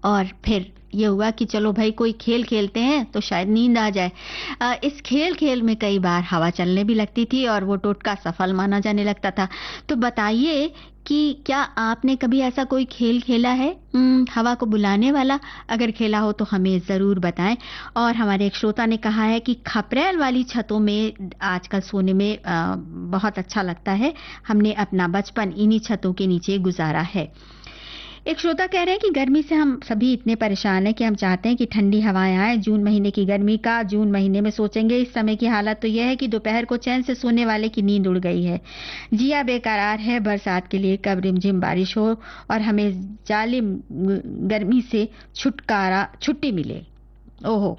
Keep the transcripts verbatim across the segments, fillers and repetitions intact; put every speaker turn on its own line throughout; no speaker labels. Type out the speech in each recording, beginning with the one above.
और फिर ये हुआ कि चलो भाई कोई खेल खेलते हैं तो शायद नींद आ जाए। अ, इस खेल खेल में कई बार हवा चलने भी लगती थी और वो टोटका सफल माना जाने लगता था। तो बताइए कि क्या आपने कभी ऐसा कोई खेल खेला है, उम, हवा को बुलाने वाला? अगर खेला हो तो हमें ज़रूर बताएँ। और हमारे एक श्रोता ने कहा है कि खपरेल वाली छतों में आजकल सोने में अ, बहुत अच्छा लगता है। हमने अपना बचपन इन्हीं छतों के नीचे गुज़ारा है। एक श्रोता कह रहे हैं कि गर्मी से हम सभी इतने परेशान हैं कि हम चाहते हैं कि ठंडी हवाएं आए। जून महीने की गर्मी का जून महीने में सोचेंगे। इस समय की हालत तो यह है कि दोपहर को चैन से सोने वाले की नींद उड़ गई है। जिया बेकरार है बरसात के लिए, कब रिमझिम बारिश हो और हमें जालिम गर्मी से छुटकारा छुट्टी मिले। ओहो।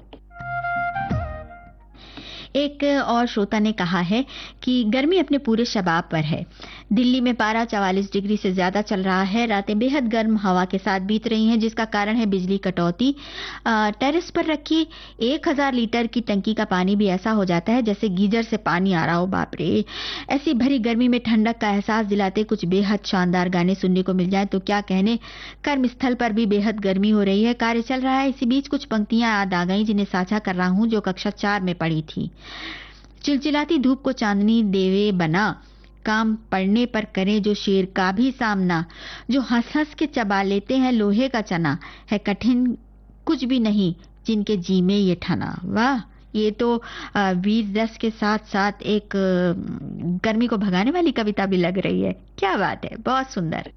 एक और श्रोता ने कहा है कि गर्मी अपने पूरे शबाब पर है। दिल्ली में पारा चवालीस डिग्री से ज्यादा चल रहा है। रातें बेहद गर्म हवा के साथ बीत रही हैं, जिसका कारण है बिजली कटौती। अ, टेरेस पर रखी एक हज़ार लीटर की टंकी का पानी भी ऐसा हो जाता है जैसे गीजर से पानी आ रहा हो। बाप रे! ऐसी भरी गर्मी में ठंडक का एहसास दिलाते कुछ बेहद शानदार गाने सुनने को मिल जाए तो क्या कहने। कर्मस्थल पर भी बेहद गर्मी हो रही है, कार्य चल रहा है। इसी बीच कुछ पंक्तियां याद आ गई जिन्हें साझा कर रहा हूं, जो कक्षा चार में पढ़ी थी। चिलचिलाती धूप को चांदनी देवे बना, काम पड़ने पर करे जो शेर का भी सामना, जो हंस हंस के चबा लेते हैं लोहे का चना, है कठिन कुछ भी नहीं जिनके जी में ये ठना। वाह! ये तो अ, वीर रस के साथ साथ एक अ, गर्मी को भगाने वाली कविता भी लग रही है। क्या बात है, बहुत सुंदर।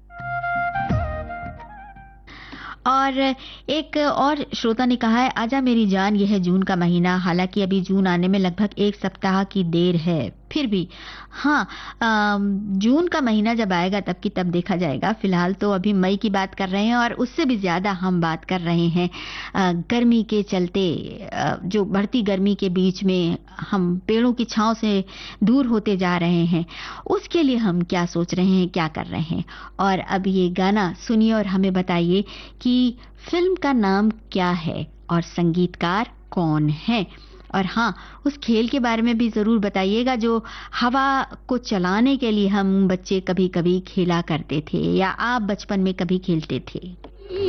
और एक और श्रोता ने कहा है, आजा मेरी जान यह है जून का महीना। हालांकि अभी जून आने में लगभग एक सप्ताह की देर है, फिर भी हाँ, अम, जून का महीना जब आएगा तब की तब देखा जाएगा। फिलहाल तो अभी मई की बात कर रहे हैं और उससे भी ज्यादा हम बात कर रहे हैं अ, गर्मी के चलते, अ, जो बढ़ती गर्मी के बीच में हम पेड़ों की छांव से दूर होते जा रहे हैं, उसके लिए हम क्या सोच रहे हैं, क्या कर रहे हैं। और अब ये गाना सुनिए और हमें बताइए कि फिल्म का नाम क्या है और संगीतकार कौन है। और हाँ, उस खेल के बारे में भी जरूर बताइएगा जो हवा को चलाने के लिए हम बच्चे कभी कभी खेला करते थे या आप बचपन में कभी खेलते थे।